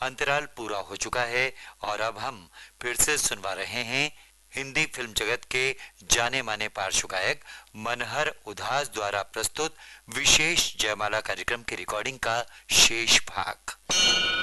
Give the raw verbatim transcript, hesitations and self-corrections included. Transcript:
अंतराल पूरा हो चुका है और अब हम फिर से सुनवा रहे हैं हिंदी फिल्म जगत के जाने माने पार्श्व गायक मनहर उधास द्वारा प्रस्तुत विशेष जयमाला कार्यक्रम की रिकॉर्डिंग का शेष भाग।